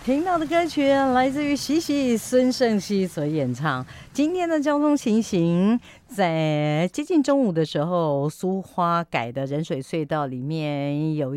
听到的歌曲来自于喜喜孙盛希所演唱。今天的交通情形，在接近中午的时候，苏花改的仁水隧道里面有